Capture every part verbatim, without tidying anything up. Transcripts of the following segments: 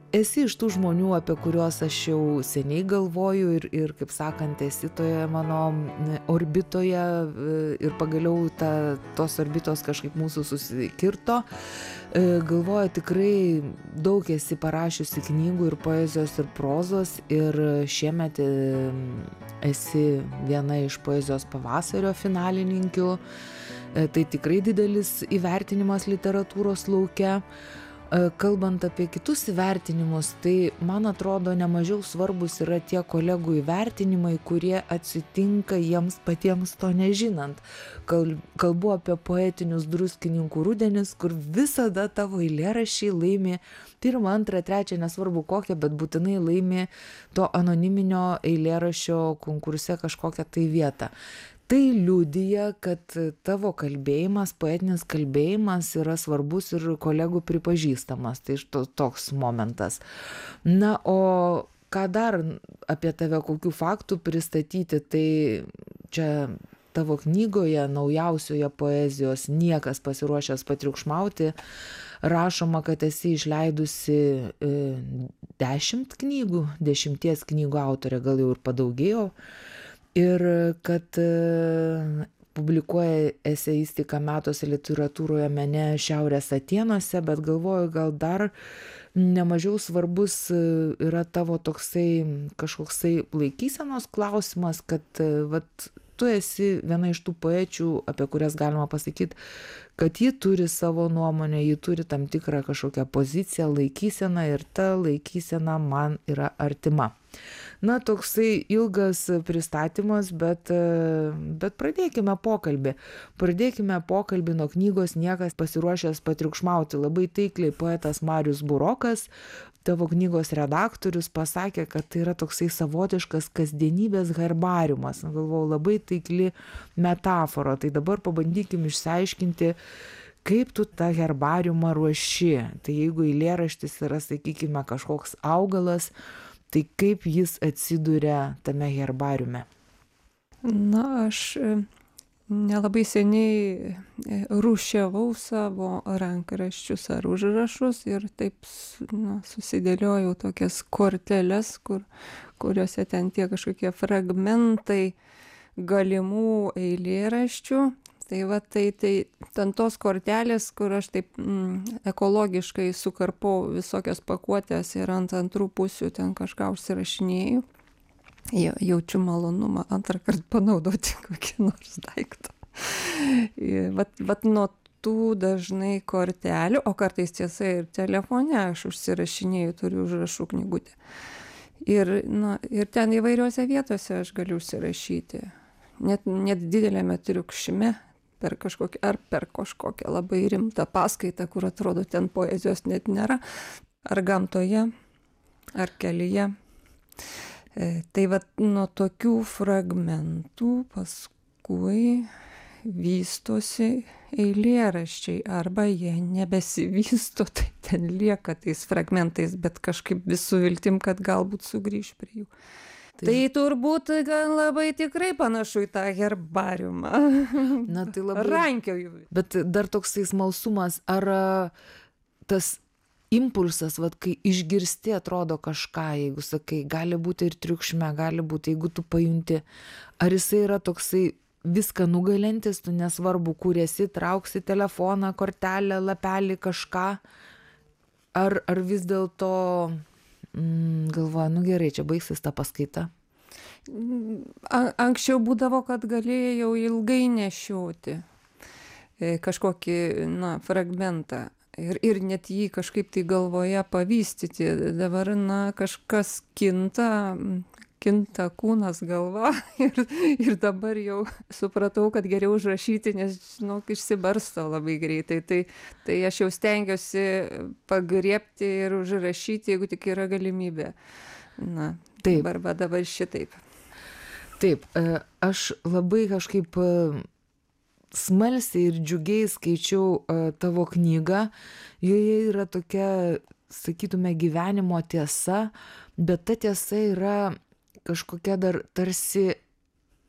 esi iš tų žmonių, apie kuriuos aš jau seniai galvoju ir, ir kaip sakant, esi toje mano orbitoje ir pagaliau ta, tos orbitos kažkaip mūsų susikirto. Galvoju, tikrai daug esi parašiusi knygų ir poezijos ir prozos ir šiemet esi viena iš poezijos pavasario finalininkių. Tai tikrai didelis įvertinimas literatūros lauke. Kalbant apie kitus įvertinimus, tai man atrodo nemažiau svarbus yra tie kolegų įvertinimai, kurie atsitinka jiems patiems to nežinant. Kalbu apie poetinius Druskininkų rudenis, kur visada tavo eilėraščiai laimi pirmą, antrą, trečią, nesvarbu kokią, bet būtinai laimi to anoniminio eilėraščio konkurse kažkokią tai vietą. Tai liudija, kad tavo kalbėjimas, poetinis kalbėjimas yra svarbus ir kolegų pripažįstamas. Tai to, toks momentas. Na, o ką dar apie tave, kokių faktų pristatyti, tai čia tavo knygoje, naujausioje poezijos Niekas pasiruošęs patriukšmauti, rašoma, kad esi išleidusi e, dešimt knygų, dešimties knygų autorė, gal jau ir padaugėjo. Ir kad publikuoja eseistiką metuose literatūroje mene Šiaurės Atėnuose, bet galvoju, gal dar nemažiau svarbus yra tavo toksai kažkoksai laikysenos klausimas, kad vat, tu esi viena iš tų poečių, apie kurias galima pasakyti, kad ji turi savo nuomonę, ji turi tam tikrą kažkokią poziciją, laikyseną ir ta laikysena man yra artima. Na, toksai ilgas pristatymas, bet, bet pradėkime pokalbį. Pradėkime pokalbį nuo knygos Niekas pasiruošęs patriukšmauti. Labai taikliai poetas Marius Burokas, tavo knygos redaktorius, pasakė, kad tai yra toksai savotiškas kasdienybės herbariumas. Galvojau, labai taikli metafora. Tai dabar pabandykim išsiaiškinti, kaip tu tą herbariumą ruoši. Tai jeigu eilėraštis yra, sakykime, kažkoks augalas, tai kaip jis atsiduria tame herbariume? Na, aš nelabai seniai rūšiavau savo rankraščius ar užrašus ir taip na, susidėliojau tokias korteles, kur, kuriuose ten tie kažkokie fragmentai galimų eilėraščių. Tai va, tai, tai ten tos kortelės, kur aš taip mm, ekologiškai sukarpau visokias pakuotės ir ant antrų pusių ten kažką užsirašinėjau. Jaučiu malonumą antrą kartą panaudoti kokį nors daiktą. Vat, vat nuo tų dažnai kortelių, o kartais tiesa ir telefone aš užsirašinėjau, turiu užrašų knygutę. Ir, na, ir ten įvairiuose vietose aš galiu užsirašyti. Net, net didelėme triukšme. Per kažkokį, ar per kažkokią labai rimtą paskaitą, kur atrodo ten poezijos net nėra, ar gamtoje, ar kelyje. E, tai va nuo tokių fragmentų paskui vystosi eilėraščiai, arba jie nebesivysto, tai ten lieka tais fragmentais, bet kažkaip visų viltim, kad galbūt sugrįš prie jų. Tai, tai turbūt gan labai tikrai panašu į tą herbariumą. Na, tai labai... Rankioju. Bet dar toksai smalsumas, ar tas impulsas, vat, kai išgirsti atrodo kažką, jeigu sakai, gali būti ir triukšme, gali būti, jeigu tu pajunti, ar jisai yra toksai viską nugalintis, tu nesvarbu, kur esi, trauksi telefoną, kortelę, lapelį, kažką, ar, ar vis dėlto... Mm, galvoju, nu gerai, čia baigsis ta paskaita. Anksčiau būdavo, kad galėjau ilgai nešioti kažkokį, na, fragmentą ir, ir net jį kažkaip tai galvoje pavystyti. Dabar, na, kažkas kinta, kinta kūnas, galva ir, ir dabar jau supratau, kad geriau užrašyti, nes, žinau, išsibarsto labai greitai. Tai, tai aš jau stengiuosi pagriebti ir užrašyti, jeigu tik yra galimybė. Na, taip. Arba dabar šitaip. Taip, aš labai kažkaip smalsiai ir džiugiai skaičiau tavo knygą. Joje yra tokia, sakytume, gyvenimo tiesa, bet ta tiesa yra kažkokia dar tarsi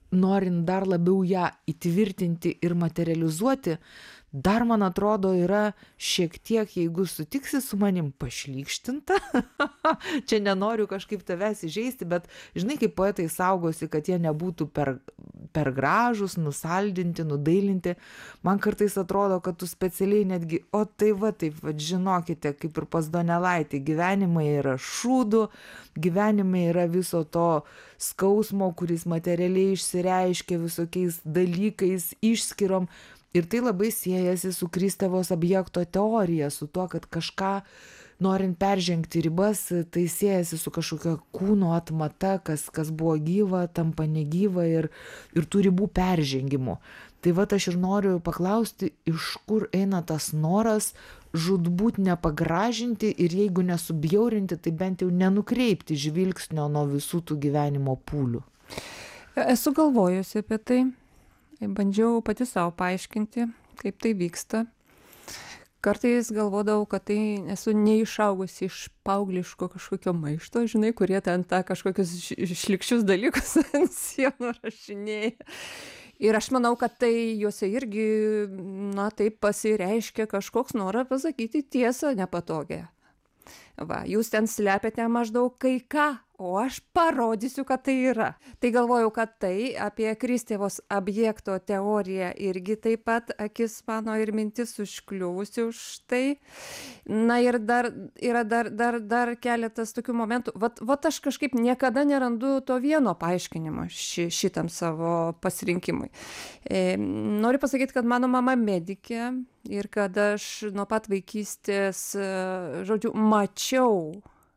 norint dar labiau ją įtvirtinti ir materializuoti, dar, man atrodo, yra šiek tiek, jeigu sutiksi su manim, pašlykštinta. Čia nenoriu kažkaip tavęs įžeisti, bet žinai, kaip poetai saugosi, kad jie nebūtų per, per gražus, nusaldinti, nudailinti. Man kartais atrodo, kad tu specialiai netgi, o tai va taip, va, žinokite, kaip ir pas Donelaitį, gyvenimai yra šūdų, gyvenimai yra viso to skausmo, kuris materialiai išsireiškia visokiais dalykais, išskirom. Ir tai labai siejasi su Kristevos objekto teorija, su tuo, kad kažką, norint peržengti ribas, tai siejasi su kažkokia kūno atmata, kas, kas buvo gyva, tampa negyva ir, ir tų ribų peržengimu. Tai va, aš ir noriu paklausti, iš kur eina tas noras žūtbūt nepagražinti ir jeigu nesubjaurinti, tai bent jau nenukreipti žvilgsnio nuo visų tų gyvenimo pūlių. Esu galvojusi apie tai. Bandžiau pati savo paaiškinti, kaip tai vyksta. Kartais galvodavau, kad tai esu neišaugusi iš paaugliško kažkokio maišto, žinai, kurie ten tą kažkokius šlikščius dalykus ant sienų rašinėja. Ir aš manau, kad tai juose irgi, na, taip pasireiškia kažkoks noras pasakyti tiesą nepatogią. Va, jūs ten slepiate maždaug kai ką, o aš parodysiu, kad tai yra. Tai galvojau, kad tai apie Kristevos objekto teoriją irgi taip pat akis mano ir mintis užkliuvusi už tai. Na ir dar yra dar, dar, dar keletas tokių momentų. Vat, vat aš kažkaip niekada nerandu to vieno paaiškinimo ši, šitam savo pasirinkimui. E, noriu pasakyti, kad mano mama medikė ir kad aš nuo pat vaikystės, žodžiu, mačiau,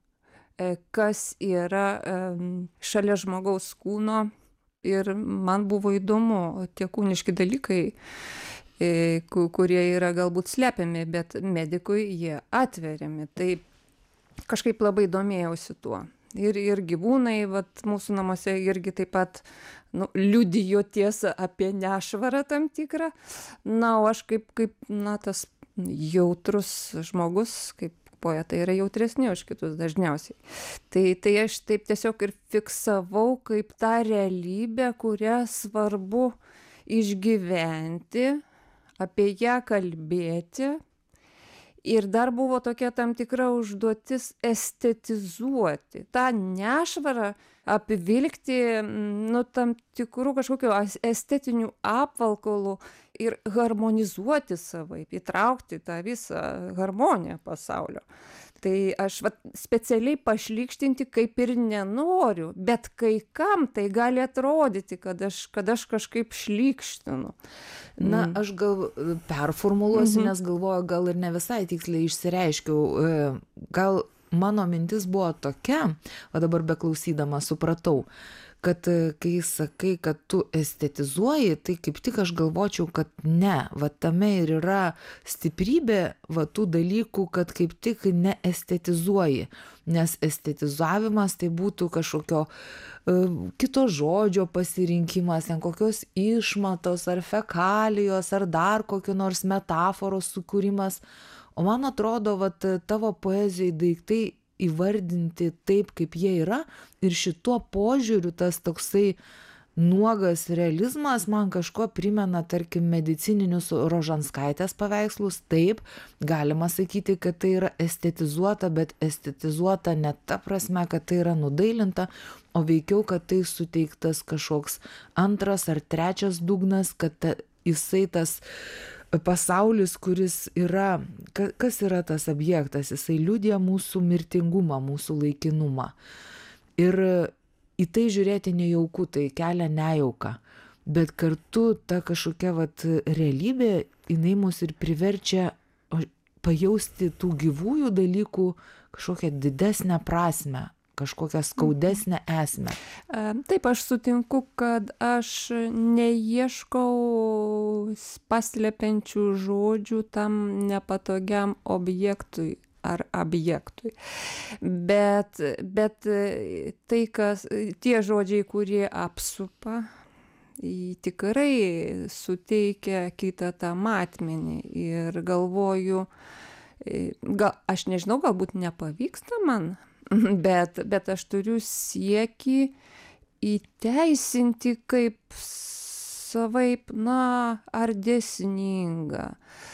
kas yra šalia žmogaus kūno ir man buvo įdomu tie kūniški dalykai, kurie yra galbūt slepiami, bet medikui jie atveriami. Tai kažkaip labai domėjausi tuo. Ir, ir gyvūnai, vat, mūsų namuose irgi taip pat nu, liudijo tiesą apie nešvarą tam tikrą. Na, o aš kaip, kaip na, tas jautrus žmogus, kaip poetai yra jautresni už kitus dažniausiai. Tai, tai aš taip tiesiog ir fiksavau kaip tą realybę, kurią svarbu išgyventi, apie ją kalbėti. Ir dar buvo tokia tam tikra užduotis estetizuoti, tą nešvarą apvilkti, nu, tam tikrų kažkokių estetinių apvalkalų ir harmonizuoti savaip, įtraukti tą visą harmoniją pasaulio. Tai aš vat, specialiai pašlykštinti kaip ir nenoriu, bet kai kam tai gali atrodyti, kad aš, kad aš kažkaip šlykštinu. Na, mm. aš gal performuluosiu, mm-hmm. nes galvoju, gal ir ne visai tiksliai išsireiškiau. Gal mano mintis buvo tokia, o dabar beklausydama supratau, kad kai sakai, kad tu estetizuoji, tai kaip tik aš galvočiau, kad ne, va tame ir yra stiprybė va tų dalykų, kad kaip tik neestetizuoji, nes estetizavimas tai būtų kažkokio uh, kito žodžio pasirinkimas, ten kokios išmatos ar fekalijos ar dar kokio nors metaforos sukūrimas, o man atrodo, va tavo poezijai daiktai įvardinti taip, kaip jie yra, ir šituo požiūriu tas toksai nuogas realizmas man kažko primena, tarkim, medicininius Rožanskaitės paveikslus. Taip, galima sakyti, kad tai yra estetizuota, bet estetizuota ne ta prasme, kad tai yra nudailinta, o veikiau, kad tai suteiktas kažkoks antras ar trečias dugnas, kad ta, jisai tas pasaulis, kuris yra, kas yra tas objektas, jisai liudija mūsų mirtingumą, mūsų laikinumą. Ir į tai žiūrėti nejauku, tai kelia nejauką, bet kartu ta kažkokia vat realybė, jinai mus ir priverčia pajausti tų gyvųjų dalykų kažkokią didesnę prasmę, kažkokią skaudesnę esmę. Taip, aš sutinku, kad aš neieškau paslepiančių žodžių tam nepatogiam objektui ar objektui. Bet, bet tai, kas, tie žodžiai, kurie apsupa, tikrai suteikia kitą tą matmenį. Ir galvoju, gal, aš nežinau, galbūt nepavyksta man, Bet, bet aš turiu siekį įteisinti kaip savaip, na, ar dėsningą,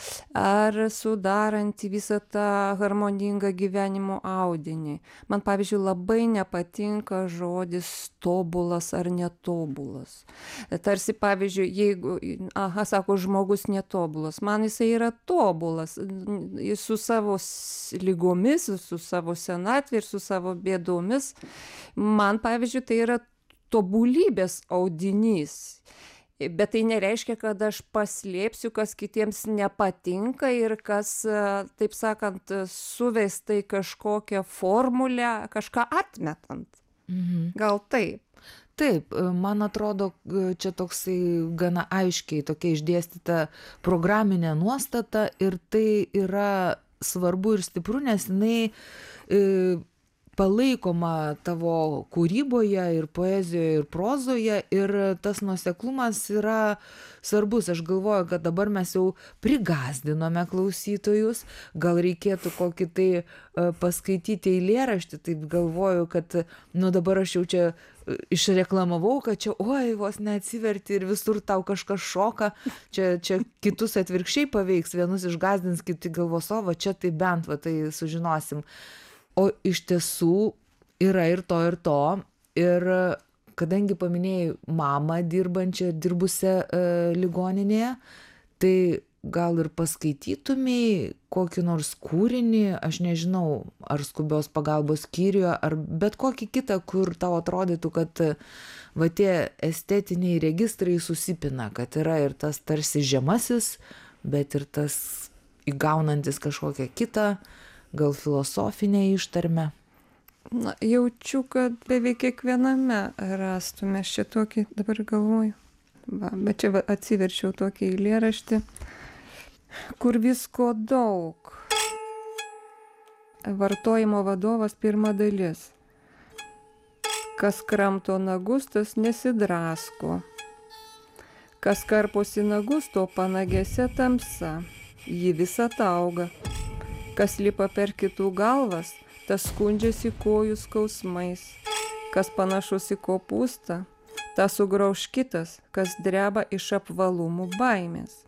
ar sudarantį visą tą harmoningą gyvenimo audinį. Man, pavyzdžiui, labai nepatinka žodis tobulas ar netobulas. Tarsi, pavyzdžiui, jeigu, aha, sako, žmogus netobulas, man jisai yra tobulas, jis su savo lygomis, su savo senatvė ir su savo bėdomis. Man, pavyzdžiui, tai yra tobulybės audinys. Bet tai nereiškia, kad aš paslėpsiu, kas kitiems nepatinka ir kas, taip sakant, suvesta į kažkokią formulę, kažką atmetant. Mhm. Gal taip? Taip, man atrodo, čia toksai gana aiškiai tokia išdėstyta programinė nuostata ir tai yra svarbu ir stipru, nes jinai e, palaikoma tavo kūryboje ir poezijoje ir prozoje ir tas nuoseklumas yra svarbus. Aš galvoju, kad dabar mes jau prigąsdinome klausytojus, gal reikėtų kokį tai paskaityti eilėraštį, taip galvoju, kad nu dabar aš jau čia išreklamavau, kad čia, oi, vos neatsiverti ir visur tau kažkas šoka, čia, čia kitus atvirkščiai paveiks, vienus išgąsdins, kiti galvos, o va čia tai bent, va tai sužinosim. O iš tiesų yra ir to, ir to. Ir kadangi paminėjai mamą dirbančią, dirbusią e, ligoninėje, tai gal ir paskaitytumei kokį nors kūrinį, aš nežinau, ar skubios pagalbos skyriuje, ar bet kokį kitą, kur tau atrodytų, kad va tie estetiniai registrai susipina, kad yra ir tas tarsi žemasis, bet ir tas įgaunantis kažkokią kitą, gal filosofinę ištarmę. Na, jaučiu, kad beveik kiekviename rastume šitokį, dabar galvoju. Va, bet čia va, atsiverčiau tokį eilėraštį, kur visko daug. Vartojimo vadovas, pirma dalis. Kas kramto nagus, tas nesidrasko. Kas karposi nagus, to panagėse tamsa. Ji visą tauga. Kas lipa per kitų galvas, tas skundžiasi kojų skausmais. Kas panašus į kopūstą, tas sugrauš kitas, kas dreba iš apvalumų baimės.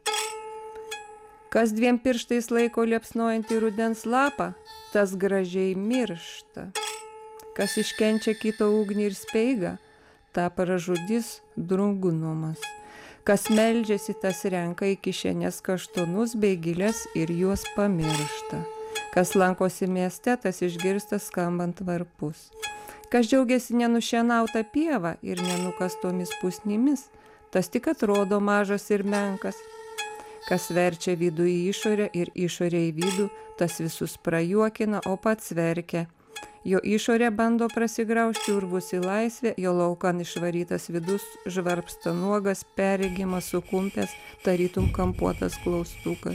Kas dviem pirštais laiko liepsnojantį rudens lapą, tas gražiai miršta. Kas iškenčia kito ugnį ir speigą, tą pražudys drungumas. Kas meldžiasi, tas renka į kišenės kaštonus bei gilės ir juos pamiršta. Kas lankosi mieste, tas išgirsta skambant varpus. Kas džiaugiasi nenušienauta pieva ir nenukastomis pusnimis, tas tik atrodo mažas ir menkas. Kas verčia vidų į išorę ir išorę į vidų, tas visus prajuokina, o pats verkia. Jo išorė bando prasigraužti urvus į laisvę, jo laukan išvarytas vidus žvarpsta nuogas, perregimas, sukumpęs, tarytum kampuotas klaustukas.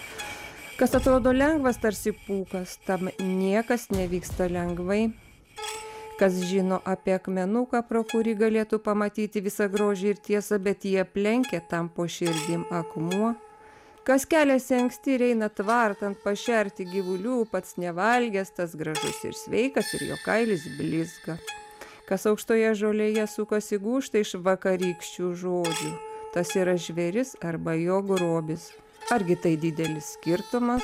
Kas atrodo lengvas tarsi pūkas, tam niekas nevyksta lengvai. Kas žino apie akmenuką, pro kurį galėtų pamatyti visą grožį ir tiesą, bet jie aplenkia, tam po širdim akmuo. Kas keliasi anksti ir eina tvartant pašerti gyvulių, pats nevalgęs, tas gražus ir sveikas ir jo kailis blizga. Kas aukštoje žolėje sukasi gūžta iš vakarykščių žodžių, tas yra žvėris arba jo grobis. Argi tai didelis skirtumas?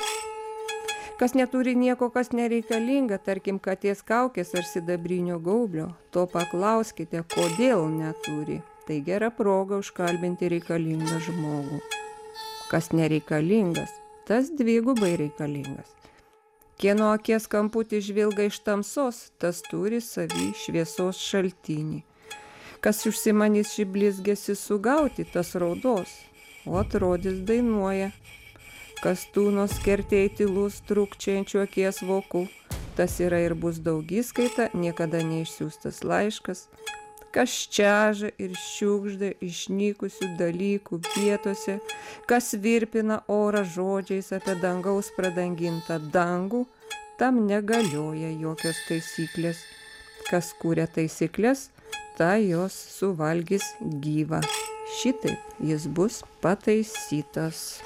Kas neturi nieko, kas nereikalinga, tarkim, katės kaukės ar sidabrinio gaublio, to paklauskite, kodėl neturi. Tai gera proga užkalbinti reikalingą žmogų. Kas nereikalingas, tas dvigubai reikalingas. Kieno akies kamputį žvilga iš tamsos, tas turi savy šviesos šaltinį. Kas užsimanys šį blizgesį sugauti, tas raudos, o atrodys dainuoja. Kas tūnos kertėjai tylus trūkčiančių akies vokų, tas yra ir bus daugiskaita, niekada neišsiųstas laiškas. Kas čeža ir šiukšda išnykusių dalykų vietose, kas virpina orą žodžiais apie dangaus pradangintą dangų, tam negalioja jokios taisyklės. Kas kūrė taisyklės, ta jos suvalgys gyvą. Šitaip jis bus pataisytas.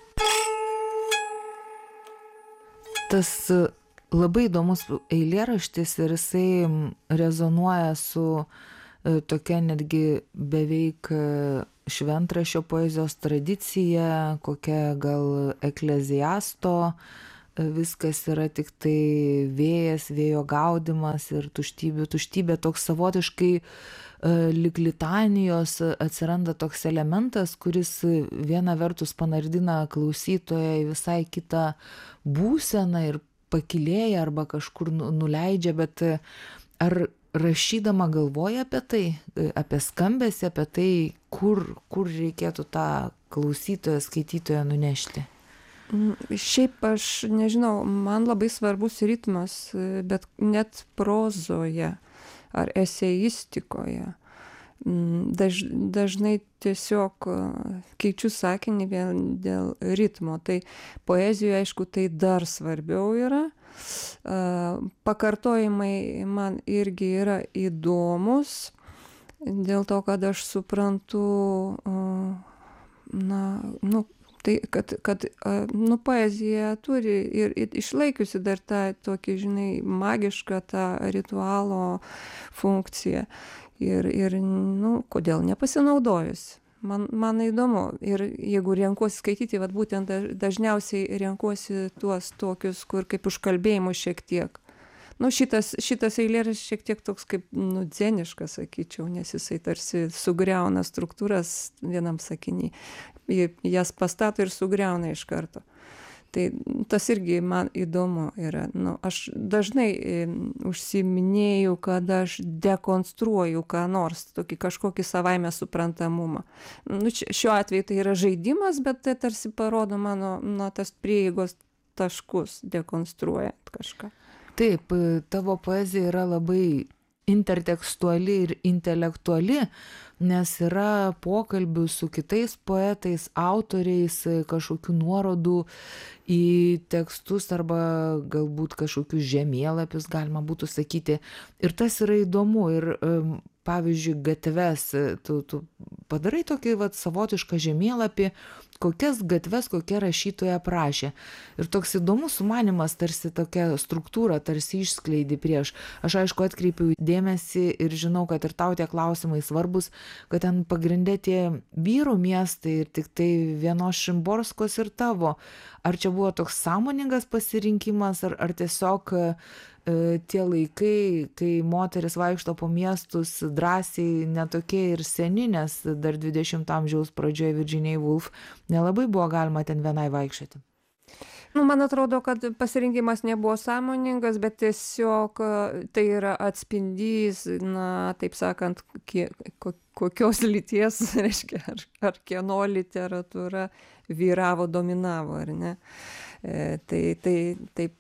Tas labai įdomus eilėraštis ir jisai rezonuoja su tokia netgi beveik šventraščio poezijos tradicija, kokia gal ekleziasto, viskas yra tiktai vėjas, vėjo gaudymas ir tuštybių tuštybė, toks savotiškai lyg litanijos atsiranda toks elementas, kuris viena vertus panardina klausytoją į visai kitą būseną ir pakylėja arba kažkur nuleidžia, bet ar rašydama galvoja apie tai, apie skambesį, apie tai, kur, kur reikėtų tą klausytoją, skaitytoją nunešti? Šiaip aš nežinau, man labai svarbus ritmas, bet net prozoje ar eseistikoje. Daž, dažnai tiesiog keičiu sakinį vien dėl ritmo. Tai poezijoje, aišku, tai dar svarbiau yra. Pakartojimai man irgi yra įdomus, dėl to, kad aš suprantu, na, nu, tai, kad, kad nu, poezija turi ir, ir išlaikiusi dar tą tokį, žinai, magišką tą ritualo funkciją. Ir, ir nu, kodėl nepasinaudojus? Man, man įdomu. Ir jeigu renkuosi skaityti, vat būtent dažniausiai renkuosi tuos tokius, kur kaip užkalbėjimų šiek tiek. Nu, šitas, šitas eilėraštis šiek tiek toks kaip nu, dzeniškas, sakyčiau, nes jisai tarsi sugriauna struktūras vienam sakiny. Jas pastato ir sugriauna iš karto. Tai tas irgi man įdomu yra. Nu, aš dažnai e, užsiminėjau, kad aš dekonstruoju ką nors, tokį kažkokį savaime suprantamumą. Nu, šiuo atveju tai yra žaidimas, bet tai tarsi parodo mano na, tas prieigos taškus dekonstruojant kažką. Taip, tavo poezija yra labai intertekstuali ir intelektuali, nes yra pokalbių su kitais poetais, autoriais, kažkokių nuorodų į tekstus arba galbūt kažkokius žemėlapius, galima būtų sakyti. Ir tas yra įdomu. Ir pavyzdžiui, gatves, tu, tu padarai tokį vat, savotišką žemėlapį, kokias gatves kokia rašytoja prašė. Ir toks įdomus sumanimas, tarsi tokia struktūra, tarsi išskleidi prieš. Aš aišku atkreipiau dėmesį ir žinau, kad ir tau tie klausimai svarbus, kad ten pagrindė tie vyrų miestai ir tik tai vienos Šimborskos ir tavo. Ar čia buvo toks sąmoningas pasirinkimas, ar, ar tiesiog tie laikai, kai moteris vaikšto po miestus drąsiai netokie ir seni, nes dar dvidešimto amžiaus pradžioje Virginia Woolf nelabai buvo galima ten vienai vaikščioti. Nu, man atrodo, kad pasirinkimas nebuvo sąmoningas, bet tiesiog tai yra atspindys, na, taip sakant, kiek, kokios lyties, reiškia, ar, ar kieno literatūra vyravo, dominavo, ar ne. E, tai, tai, taip,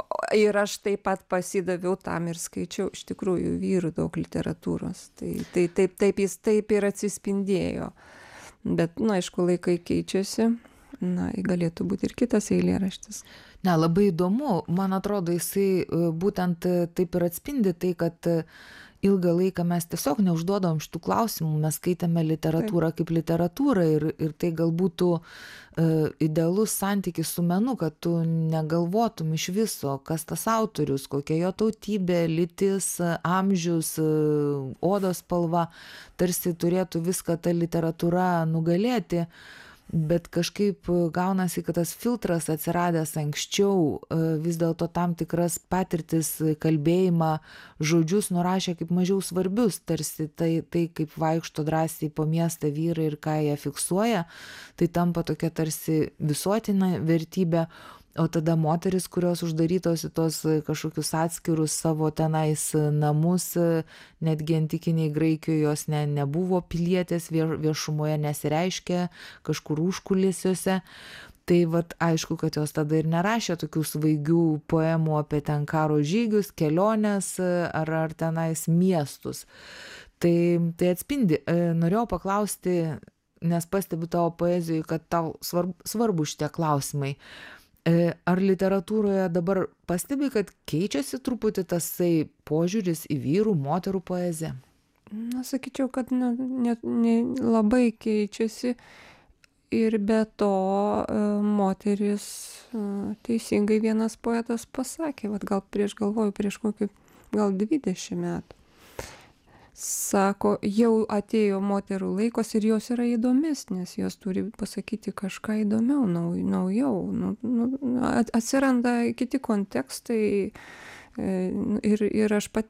ir aš taip pat pasidaviau tam ir skaičiau iš tikrųjų vyrų daug literatūros. Tai, tai taip, taip jis taip ir atsispindėjo. Bet, na, aišku, laikai keičiasi. Na, galėtų būti ir kitas eilėraštis. Ne, labai įdomu. Man atrodo, jisai būtent taip ir atspindi tai, kad ilgą laiką mes tiesiog neužduodom šitų klausimų, mes skaitėme literatūrą kaip literatūrą ir, ir tai galbūt būtų uh, idealus santykis su menu, kad tu negalvotum iš viso, kas tas autorius, kokia jo tautybė, lytis, amžius, uh, odos spalva, tarsi turėtų viską ta literatūra nugalėti. Bet kažkaip gaunasi, kad tas filtras atsiradęs anksčiau vis dėlto tam tikras patirtis, kalbėjimą, žodžius nurašė kaip mažiau svarbius, tarsi tai, tai kaip vaikšto drąsiai po miestą vyrai ir ką jie fiksuoja, tai tampa tokia tarsi visuotina vertybė. O tada moteris, kurios uždarytos į tos kažkokius atskirus savo tenais namus, netgi antikiniai Graikijoje jos ne, nebuvo pilietės, viešumoje nesireiškė, kažkur užkulisiuose. Tai vat aišku, kad jos tada ir nerašė tokių svaigių poemų apie ten karo žygius, keliones ar, ar tenais miestus. Tai, tai atspindi. Norėjau paklausti, nes pastebiu tavo poezijoje, kad tau svarb, svarbu šitie klausimai. Ar literatūroje dabar pastebi, kad keičiasi truputį tasai požiūris į vyrų, moterų poeziją? Na, sakyčiau, kad ne, ne, ne labai keičiasi ir be to moteris, teisingai vienas poetas pasakė, vat gal prieš galvoju, prieš kokį gal dvidešimt metų. sako, jau atėjo moterų laikas ir jos yra įdomesnės, jos turi pasakyti kažką įdomiau, nau, naujau. Nu, nu, at- atsiranda kiti kontekstai. E, ir, ir aš pat,